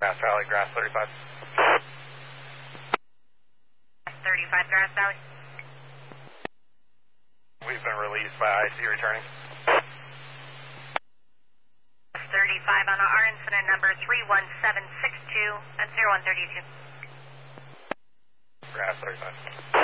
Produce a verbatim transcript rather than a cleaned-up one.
Grass Valley, Grass thirty-five. thirty-five, Grass Valley. We've been released by I C returning. thirty-five on our incident number three one seven six two at zero one thirty-two. Grass thirty-five.